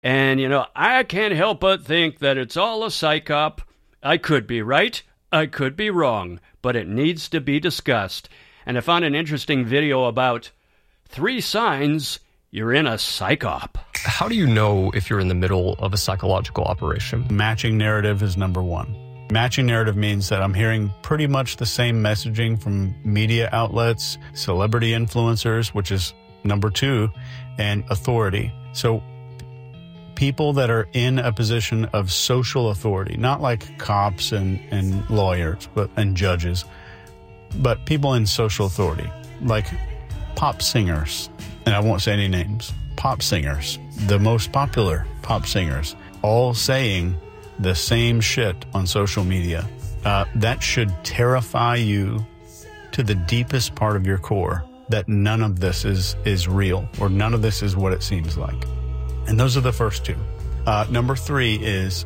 And, I can't help but think that it's all a psyop. I could be right, I could be wrong, but it needs to be discussed. And I found an interesting video about 3 signs you're in a psyop. How do you know if you're in the middle of a psychological operation? Matching narrative is number 1. Matching narrative means that I'm hearing pretty much the same messaging from media outlets, celebrity influencers, which is number 2, and authority. So people that are in a position of social authority, not like cops and lawyers and judges, but people in social authority, like pop singers, and I won't say any names, pop singers, the most popular pop singers, all saying the same shit on social media. That should terrify you to the deepest part of your core, that none of this is real, or none of this is what it seems like. And those are the first 2. Number 3 is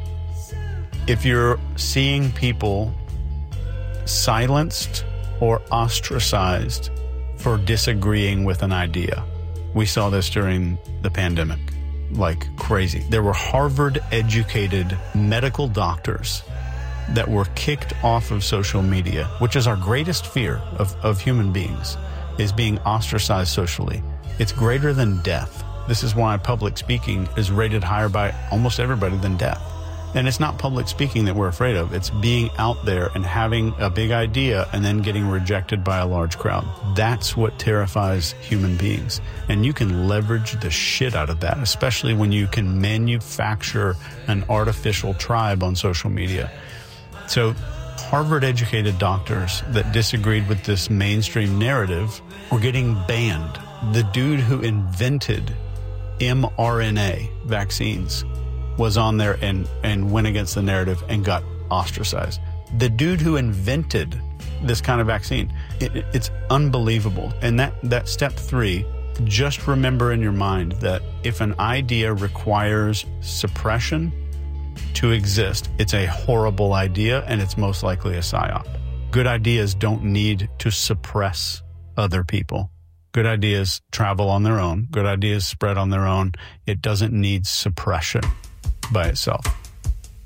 if you're seeing people silenced or ostracized for disagreeing with an idea. We saw this during the pandemic, like crazy. There were Harvard-educated medical doctors that were kicked off of social media, which is our greatest fear of human beings, is being ostracized socially. It's greater than death. This is why public speaking is rated higher by almost everybody than death. And it's not public speaking that we're afraid of. It's being out there and having a big idea and then getting rejected by a large crowd. That's what terrifies human beings. And you can leverage the shit out of that, especially when you can manufacture an artificial tribe on social media. So Harvard-educated doctors that disagreed with this mainstream narrative were getting banned. The dude who invented mRNA vaccines was on there and went against the narrative and got ostracized. The dude who invented this kind of vaccine, it's unbelievable. And that step 3, just remember in your mind that if an idea requires suppression to exist, it's a horrible idea and it's most likely a psyop. Good ideas don't need to suppress other people. Good ideas travel on their own. Good ideas spread on their own. It doesn't need suppression by itself.